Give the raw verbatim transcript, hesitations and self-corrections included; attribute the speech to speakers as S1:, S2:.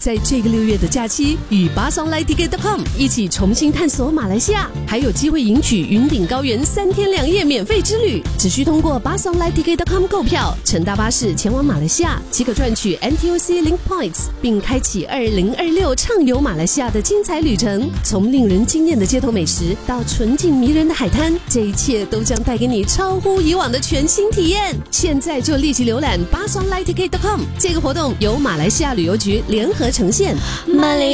S1: 在这个六月的假期，与巴松 Light Ticket 点 com 一起重新探索马来西亚，还有机会赢取云顶高原三天两夜免费之旅。只需通过巴松 Light Ticket 点 com 购票，乘搭巴士前往马来西亚，即可赚取 N T U C Link Points， 并开启二零二六畅游马来西亚的精彩旅程。从令人惊艳的街头美食到纯净迷人的海滩，这一切都将带给你超乎以往的全新体验。现在就立即浏览巴松 Light Ticket 点 com， 这个活动由马来西亚旅游局联合呈现。
S2: 马来